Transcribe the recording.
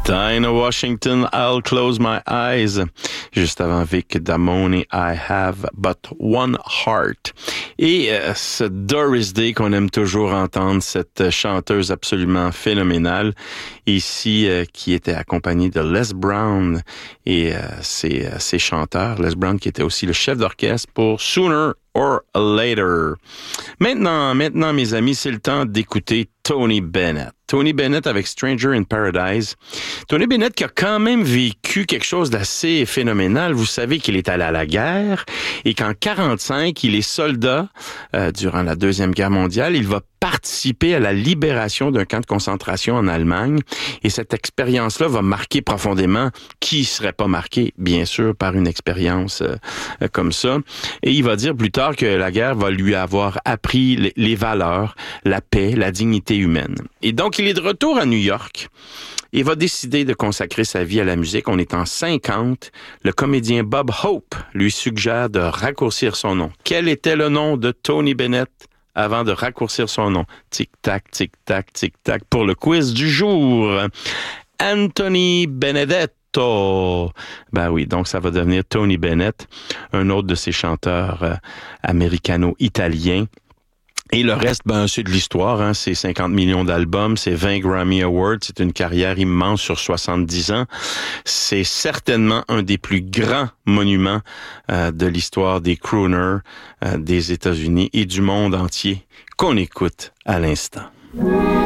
Dinah Washington, I'll Close My Eyes. Juste avant Vic Damone, I Have But One Heart. Et ce Doris Day qu'on aime toujours entendre, cette chanteuse absolument phénoménale, ici qui était accompagnée de Les Brown et ses chanteurs. Les Brown qui était aussi le chef d'orchestre pour Sooner or Later. Maintenant, mes amis, c'est le temps d'écouter Tony Bennett. Tony Bennett avec Stranger in Paradise. Tony Bennett qui a quand même vécu quelque chose d'assez phénoménal. Vous savez qu'il est allé à la guerre et qu'en 1945, il est soldat durant la Deuxième Guerre mondiale. Il va participer à la libération d'un camp de concentration en Allemagne. Et cette expérience-là va marquer profondément qui serait pas marqué, bien sûr, par une expérience comme ça. Et il va dire plus tard que la guerre va lui avoir appris les valeurs, la paix, la dignité humaine. Et donc, il est de retour à New York. Il va décider de consacrer sa vie à la musique. On est en 50. Le comédien Bob Hope lui suggère de raccourcir son nom. Quel était le nom de Tony Bennett avant de raccourcir son nom? Tic-tac, tic-tac, tic-tac. Pour le quiz du jour, Anthony Benedetto. Ben oui, donc ça va devenir Tony Bennett, un autre de ces chanteurs américano-italiens. Et le reste, c'est de l'histoire, hein. C'est 50 millions d'albums, c'est 20 Grammy Awards, c'est une carrière immense sur 70 ans. C'est certainement un des plus grands monuments de l'histoire des crooners des États-Unis et du monde entier qu'on écoute à l'instant.